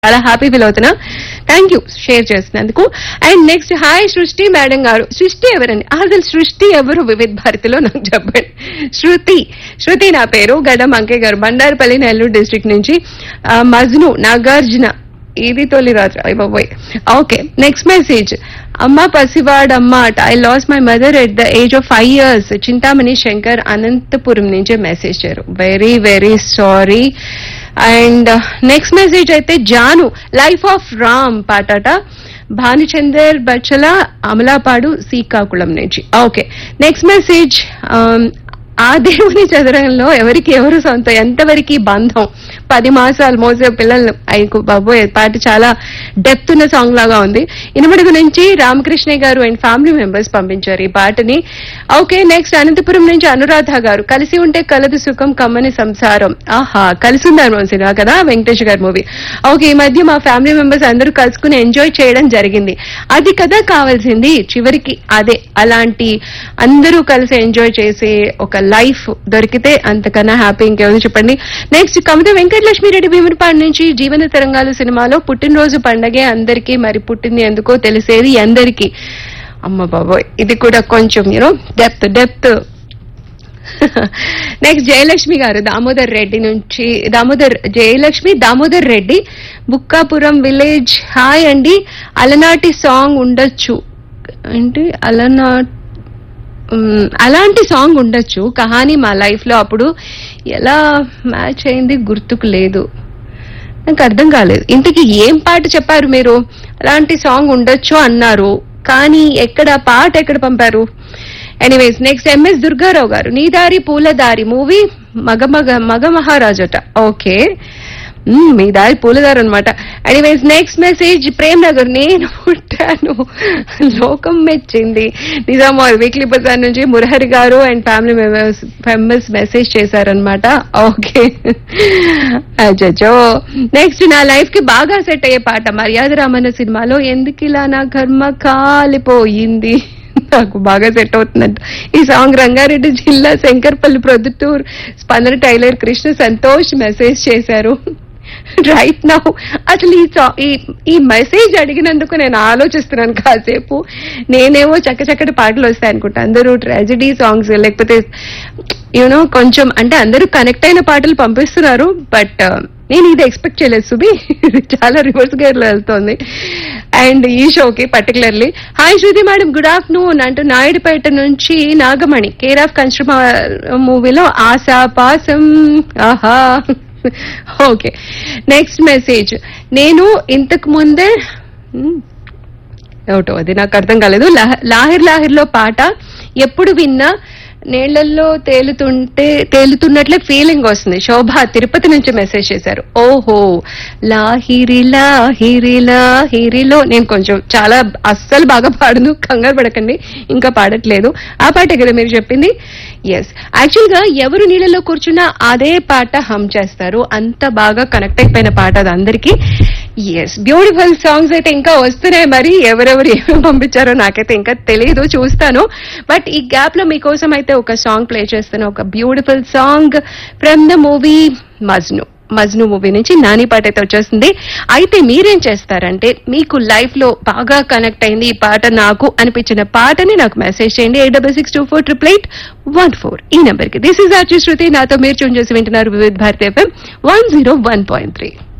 చాలా happy feel అవుతున్నా. Thank you share చేసినందుకు. అండ్ నెక్స్ట్ హాయ్ సృష్టి మేడం గారు. సృష్టి ఎవరండి? అసలు సృష్టి ఎవరు వివిధ భారతిలో నాకు చెప్పండి. శృతి నా పేరు. గడ్డం అంకయ్య గారు, బండారుపల్లి, నెల్లూరు డిస్ట్రిక్ట్ నుంచి. మజ్ను నాగార్జున, ఇది తొలి రాత్రి అయిపోయి. Okay, next message. అమ్మ పసివాడమ్మ at I loss my mother at the age of 5 years. Chintamani Shankar Anantapuram నుంచే మెసేజ్ చేశారు. Very very sorry. And next message అయితే జాను లైఫ్ ఆఫ్ రామ్ పాటట, భానుచందర్ బచ్చల, అమలాపాడు, శ్రీకాకుళం నుంచి. Okay, next message. ఆ దేవుని చదరంలో ఎవరికి ఎవరు సొంతం, ఎంతవరకు బంధం, 10 మాసాలు మోసే పిల్లలు. అయ్యకు బాబోయ్, పాట చాలా డెప్త్ ఉన్న సాంగ్ లాగా ఉంది. ఇనుమడుగు నుంచి రామకృష్ణ గారు అండ్ ఫ్యామిలీ మెంబర్స్ పంపించారు ఈ పాటని. ఓకే, నెక్స్ట్ అనంతపురం నుంచి అనురాధ గారు. కలిసి ఉంటే కలదు సుఖం కమ్మని సంసారం. ఆహా, కలిసి ఉన్నారు సినిమా కదా, వెంకటేష్ గారి మూవీ. ఓకే, ఈ మధ్య మా ఫ్యామిలీ మెంబర్స్ అందరూ కలుసుకుని ఎంజాయ్ చేయడం జరిగింది. అది కదా కావాల్సింది చివరికి, అదే అలాంటి అందరూ కలిసి ఎంజాయ్ చేసే ఒక లైఫ్ దొరికితే అంతకన్నా హ్యాపీ ఇంకేమో చెప్పండి. నెక్స్ట్ కవిత వెంకటలక్ష్మిరెడ్డి భీమునిపాడు నుంచి. జీవన తరంగాలు సినిమాలో పుట్టినరోజు పండగే అందరికీ, మరి పుట్టింది ఎందుకో తెలిసేది ఎందరికీ. అమ్మ బాబోయ్, ఇది కూడా కొంచెం డెప్త్. నెక్స్ట్ జయలక్ష్మి గారు దామోదర్ రెడ్డి నుంచి. దామోదర్ రెడ్డి, బుక్కాపురం విలేజ్. హాయ్ అండి, అలనాటి సాంగ్ ఉండొచ్చు అంటే అలాంటి సాంగ్ ఉండొచ్చు. కహాని మా లైఫ్ లో అప్పుడు ఎలా మ్యాచ్ అయింది గుర్తుకు లేదు, నాకు అర్థం కాలేదు. ఇంతకీ ఏం పాట చెప్పారు మీరు? అలాంటి సాంగ్ ఉండొచ్చు అన్నారు, కానీ పాట ఎక్కడ పంపారు? ఎనీవేస్, నెక్స్ట్ ఎంఎస్ దుర్గారావు గారు. నీ దారి పూలదారి మూవీ మగ మహారాజట. ఓకే, మీ దారి పూలదారు అనమాట. Anyways, next message. Prem Nagar. నేను పుట్టాను లోకం మెచ్చింది. నిజామాబాద్ వీక్లీ బజార్ నుంచి మురహరి గారు అండ్ ఫ్యామిలీ మెంబర్స్ మెసేజ్ చేశారనమాట. ఓకే, అచ్చో. నెక్స్ట్, నా లైఫ్ కి బాగా సెట్ అయ్యే పాట మర్యాద రామన్న సినిమాలో ఎందుకిలా నా కర్మ కాలిపోయింది. నాకు బాగా సెట్ అవుతుందంట ఈ సాంగ్. రంగారెడ్డి జిల్లా శంకర్పల్లి ప్రొద్దుటూర్ స్పందన టైలర్ కృష్ణ సంతోష్ మెసేజ్ చేశారు. రైట్ నౌ అసలు ఈ మెసేజ్ అడిగినందుకు నేను ఆలోచిస్తున్నాను కాసేపు. నేనేమో చక్కటి పాటలు వస్తాయి అనుకుంటా, అందరూ ట్రాజెడీ సాంగ్స్ లేకపోతే కొంచెం అంటే అందరూ కనెక్ట్ అయిన పాటలు పంపిస్తున్నారు. బట్ నేను ఇది ఎక్స్పెక్ట్ చేయలేదు సుబి, చాలా రివర్స్ గేర్ లో వెళ్తోంది. అండ్ ఈ షోకి పర్టికులర్లీ హాయ్ శృతి మేడం, గుడ్ ఆఫ్టర్నూన్ అంటూ నాయుడుపేట నుంచి నాగమణి. కేర్ ఆఫ్ కన్స్ట్రూమర్ మూవీలో ఆశా పాసం. ఆహా, ఓకే. Next message. నేను ఇంతకు ముందే ఏమిటో అది నాకు అర్థం కాలేదు. లాహిర్లో పాట ఎప్పుడు విన్నా నీళ్లలో తేలుతున్నట్లే ఫీలింగ్ వస్తుంది. శోభ తిరుపతి నుంచి మెసేజ్ చేశారు. ఓహో, లాహిరిలో నేను కొంచెం చాలా అస్సలు బాగా పాడను, కంగారు పడకండి, ఇంకా పాడట్లేదు. ఆ పాటే కదా మీరు చెప్పింది? ఎస్, యాక్చువల్ గా ఎవరు నీళ్ళలో కూర్చున్నా అదే పాట హమ్ చేస్తారు, అంత బాగా కనెక్ట్ అయిపోయిన పాట అది అందరికీ. ఎస్, బ్యూటిఫుల్ సాంగ్స్ అయితే ఇంకా వస్తున్నాయి. మరి ఎవరెవరు ఏమేమి పంపించారో నాకైతే ఇంకా తెలియదు, చూస్తాను. బట్ ఈ గ్యాప్ లో మీకోసం అయితే ఒక సాంగ్ ప్లే చేస్తాను, ఒక beautiful song from the movie Majnu movie నుంచి నాని పాట అయితే వచ్చేస్తుంది. అయితే మీరేం చేస్తారంటే, మీకు లైఫ్ లో బాగా కనెక్ట్ అయింది ఈ పాట నాకు అనిపించిన పాటని నాకు మెసేజ్ చేయండి 8662488814 ఈ నెంబర్ కి. దిస్ ఇస్ ఆర్జీ శృతి, నాతో మీరు ట్యూన్ చేసి వింటున్నారు వివిధ భారతి FM 101.3.